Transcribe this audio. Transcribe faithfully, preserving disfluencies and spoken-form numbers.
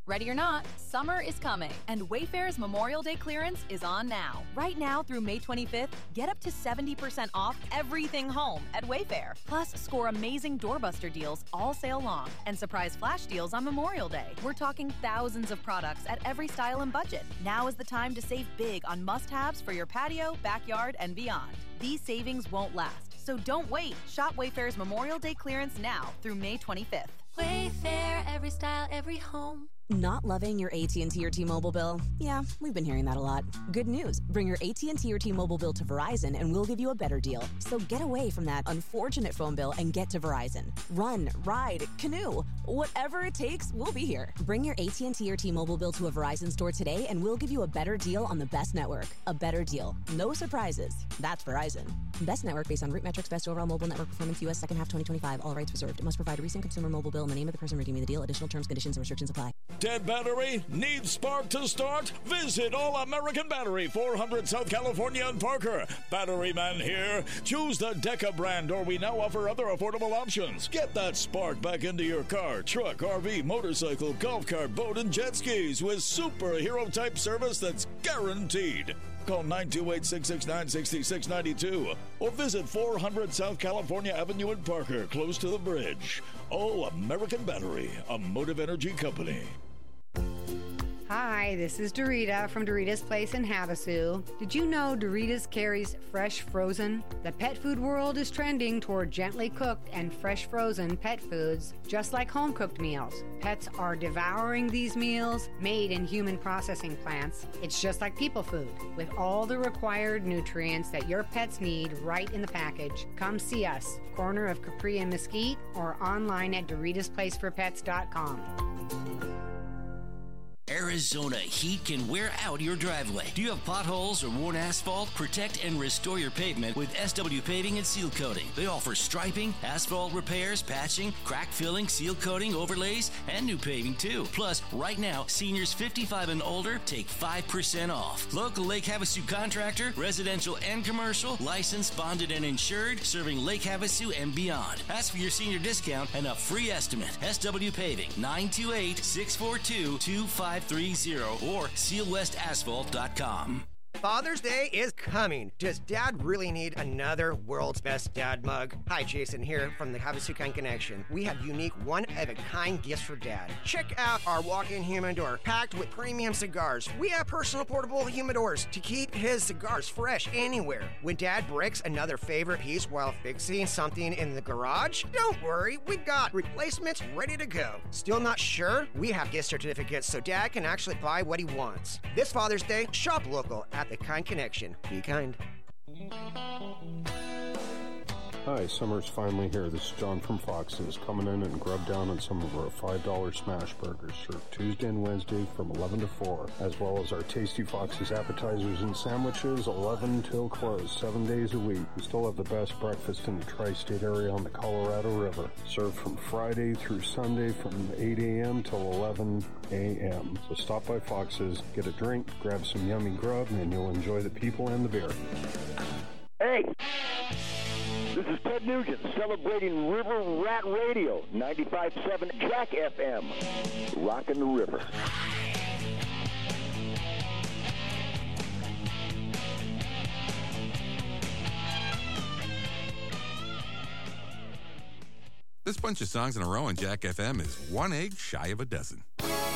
Ready or not, summer is coming, and Wayfair's Memorial Day clearance is on now. Right now through May twenty-fifth, get up to seventy percent off everything home at Wayfair. Plus, score amazing doorbuster deals all sale long and surprise flash deals on Memorial Day. We're talking thousands of products at every style and budget. Now is the time to save big on must-haves for your patio, backyard, and beyond. These savings won't last, so don't wait. Shop Wayfair's Memorial Day clearance now through May twenty-fifth. Wayfair, every style, every home. Not loving your A T and T or T-Mobile bill? Yeah, we've been hearing that a lot. Good news. Bring your A T and T or T-Mobile bill to Verizon and we'll give you a better deal. So get away from that unfortunate phone bill and get to Verizon. Run, ride, canoe. Whatever it takes, we'll be here. Bring your A T and T or T-Mobile bill to a Verizon store today and we'll give you a better deal on the best network. A better deal. No surprises. That's Verizon. Best network based on root metrics, best overall mobile network performance, U S second half twenty twenty-five. All rights reserved. It must provide a recent consumer mobile bill and the name of the person redeeming the deal. Additional terms, conditions, and restrictions apply. Dead battery? Needs spark to start? Visit All American Battery, four hundred South California and Parker. Battery man here. Choose the Deca brand, or we now offer other affordable options. Get that spark back into your car, truck, R V, motorcycle, golf cart, boat, and jet skis with superhero-type service that's guaranteed. Call nine two eight, six six nine, six six nine two or visit four hundred South California Avenue in Parker, close to the bridge. All American Battery, a Motive Energy company. Hi, this is Dorita from Dorita's Place in Havasu. Did you know Dorita's carries fresh frozen? The pet food world is trending toward gently cooked and fresh frozen pet foods, just like home-cooked meals. Pets are devouring these meals made in human processing plants. It's just like people food, with all the required nutrients that your pets need right in the package. Come see us, corner of Capri and Mesquite, or online at Doritas Place for Pets dot com. Arizona heat can wear out your driveway. Do you have potholes or worn asphalt? Protect and restore your pavement with S W Paving and Seal Coating. They offer striping, asphalt repairs, patching, crack filling, seal coating, overlays, and new paving too. Plus, right now, seniors fifty-five and older take five percent off. Local Lake Havasu contractor, residential and commercial, licensed, bonded, and insured, serving Lake Havasu and beyond. Ask for your senior discount and a free estimate. S W Paving, nine two eight, six four two, two five three zero or seal west asphalt dot com. Father's Day is coming. Does Dad really need another World's Best Dad mug? Hi, Jason here from the Havasu Kind Connection. We have unique one-of-a-kind gifts for Dad. Check out our walk-in humidor packed with premium cigars. We have personal portable humidors to keep his cigars fresh anywhere. When Dad breaks another favorite piece while fixing something in the garage, don't worry, we've got replacements ready to go. Still not sure? We have gift certificates so Dad can actually buy what he wants. This Father's Day, shop local at The Kind Connection. Be kind. Hi, summer's finally here. This is John from Fox's, coming in and grub down on some of our five dollar smash burgers served Tuesday and Wednesday from eleven to four, as well as our Tasty Fox's appetizers and sandwiches, eleven till close, seven days a week. We still have the best breakfast in the tri-state area on the Colorado River, served from Friday through Sunday from eight a.m. till eleven a.m. So stop by Fox's, get a drink, grab some yummy grub, and you'll enjoy the people and the beer. Hey! This is Ted Nugent celebrating River Rat Radio, ninety-five point seven Jack F M, rockin' the river. This bunch of songs in a row on Jack F M is one egg shy of a dozen.